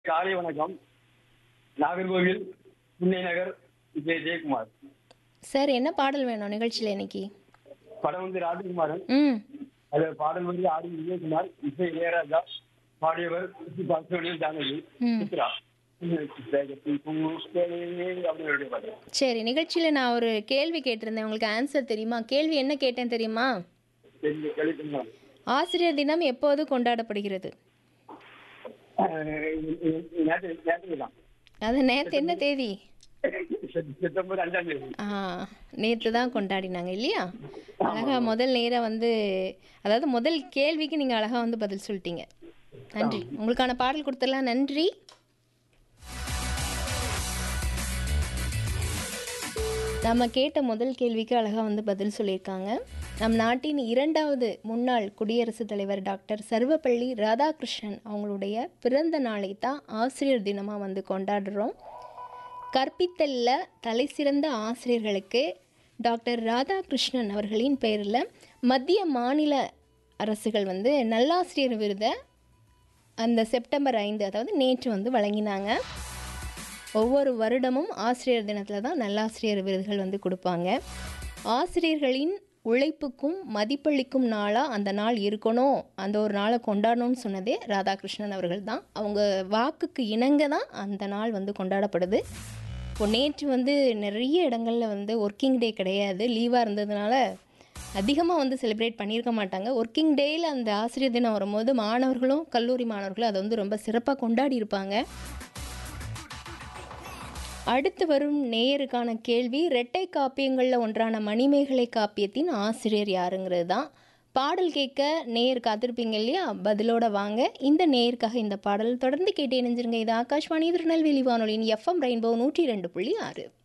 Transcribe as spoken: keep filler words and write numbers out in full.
காலை வணக்கம். நாகர்கோவில் புன்னை நகர் ஜெய ஜெயக்குமார். சார் என்ன பாடல் வேணும் நிகழ்ச்சியில் இன்னைக்கு? படம் வந்து ராஜகுமாரன். ம் அது பாடல் வந்து ஆர் விஜயகுமார், இசை இளையராஜா, பாடியவர் பாஸ்கோனியல் ஜானகி, ம் சித்ரா. அப்படின்ற பாடல். சரி, நிகழ்ச்சியில் நான் ஒரு கேள்வி கேட்டிருந்தேன், உங்களுக்கு ஆன்சர் தெரியுமா? கேள்வி என்ன கேட்டேன் தெரியுமா? தெரிஞ்ச கேள்விப்பட்டீங்களா? ஆசிரியர் தினம் எப்போது கொண்டாடப்படுகிறது? அஹ் நேற்று நேற்று தான் அது நேற்று என்ன தேதி? செப்டம்பர் அஞ்சாம் தேதி. ஆ, நேற்று தான் கொண்டாடினாங்க இல்லையா? அழகா முதல் நேரம் வந்து, அதாவது முதல் கேள்விக்கு நீங்கள் அழகா வந்து பதில் சொல்லிட்டீங்க. நன்றி. உங்களுக்கான பாடல் கொடுத்துடலாம். நன்றி. நம்ம கேட்ட முதல் கேள்விக்கு அழகாக வந்து பதில் சொல்லியிருக்காங்க. நம் நாட்டின் இரண்டாவது முன்னாள் குடியரசுத் தலைவர் டாக்டர் சர்வப்பள்ளி ராதாகிருஷ்ணன் அவங்களுடைய பிறந்த நாளை தான் ஆசிரியர் தினமாக வந்து கொண்டாடுறோம். கற்பித்தல்ல தலை சிறந்த ஆசிரியர்களுக்கு டாக்டர் ராதாகிருஷ்ணன் அவர்களின் பெயரில் மத்திய மாநில அரசுகள் வந்து நல்லாசிரியர் விருதை அந்த செப்டம்பர் ஐந்து, அதாவது நேற்று வந்து வழங்கினாங்க. ஒவ்வொரு வருடமும் ஆசிரியர் தினத்தில் தான் நல்லாசிரியர் விருதுகள் வந்து கொடுப்பாங்க. ஆசிரியர்களின் உழைப்புக்கும் மதிப்பளிக்கும் நாளாக அந்த நாள் இருக்கணும், அந்த ஒரு நாளை கொண்டாடணும்னு சொன்னதே ராதாகிருஷ்ணன் அவர்கள் தான். அவங்க வாக்குக்கு இணங்க தான் அந்த நாள் வந்து கொண்டாடப்படுது. இப்போ நேற்று வந்து நிறைய இடங்களில் வந்து ஒர்க்கிங் டே கிடையாது, லீவாக இருந்ததுனால அதிகமாக வந்து செலிப்ரேட் பண்ணியிருக்க மாட்டாங்க. ஒர்க்கிங் டேயில் அந்த ஆசிரியர் தினம் வரும்போது மாணவர்களும் கல்லூரி மாணவர்களும் அதை வந்து ரொம்ப சிறப்பாக கொண்டாடி இருப்பாங்க. அடுத்து வரும் நேயருக்கான கேள்வி, இரட்டை காப்பியங்களில் ஒன்றான மணிமேகலை காப்பியத்தின் ஆசிரியர் யாருங்கிறது தான். பாடல் கேட்க நேயர் காத்திருப்பீங்க இல்லையா? பதிலோட வாங்க. இந்த நேயருக்காக இந்த பாடல் தொடர்ந்து கேட்டு இணைஞ்சிருங்க. இது ஆகாஷ்வாணி திருநெல்வேலி வானொலியின் எஃப்எம் ரெயின்போ நூற்றி ரெண்டு புள்ளி ஆறு.